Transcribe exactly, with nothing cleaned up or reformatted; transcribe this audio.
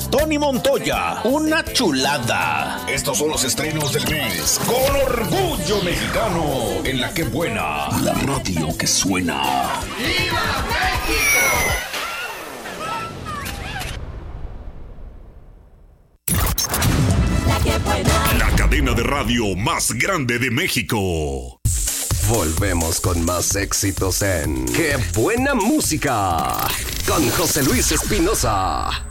Tony Montoya, una chulada. Estos son los estrenos del mes. Con orgullo mexicano, en la que buena, la radio que suena. ¡Viva México! La que buena. La cadena de radio más grande de México. Volvemos con más éxitos en ¡Qué buena música! Con José Luis Espinosa.